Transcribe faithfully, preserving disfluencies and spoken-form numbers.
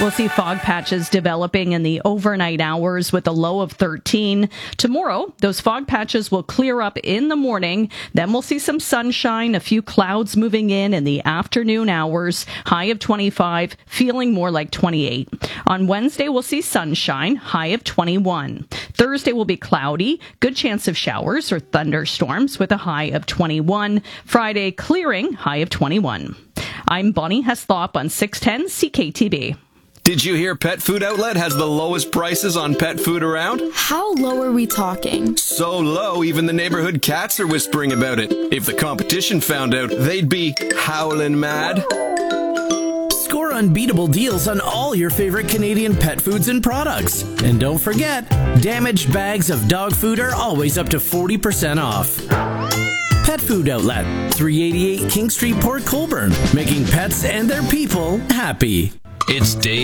We'll see fog patches developing in the overnight hours with a low of thirteen. Tomorrow, those fog patches will clear up in the morning. Then we'll see some sunshine, a few clouds moving in in the afternoon hours. High of twenty-five, feeling more like twenty-eight. On Wednesday, we'll see sunshine, high of twenty-one. Thursday will be cloudy, good chance of showers or thunderstorms with a high of twenty-one. Friday, clearing, high of twenty-one. I'm Bonnie Heslop on six ten C K T B. Did you hear Pet Food Outlet has the lowest prices on pet food around? How low are we talking? So low, even the neighborhood cats are whispering about it. If the competition found out, they'd be howling mad. Score unbeatable deals on all your favorite Canadian pet foods and products. And don't forget, damaged bags of dog food are always up to forty percent off. Pet Food Outlet, three eighty-eight King Street, Port Colborne, making pets and their people happy. It's Dave.